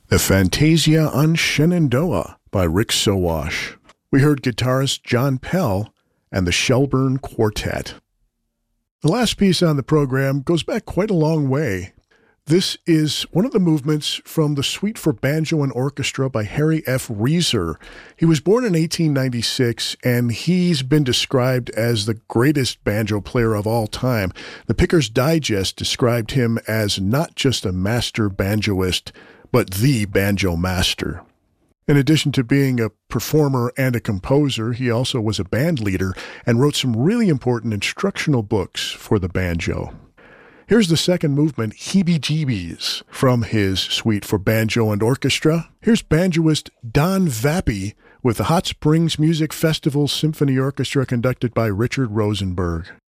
The Fantasia on Shenandoah by Rick Sowash. We heard guitarist John Pell and the Shelburne Quartet. The last piece on the program goes back quite a long way. This is one of the movements from the Suite for Banjo and Orchestra by Harry F. Reeser. He was born in 1896, and he's been described as the greatest banjo player of all time. The Picker's Digest described him as not just a master banjoist, but the banjo master. In addition to being a performer and a composer, he also was a band leader and wrote some really important instructional books for the banjo. Here's the second movement, Heebie-Jeebies, from his Suite for Banjo and Orchestra. Here's banjoist Don Vappy with the Hot Springs Music Festival Symphony Orchestra conducted by Richard Rosenberg.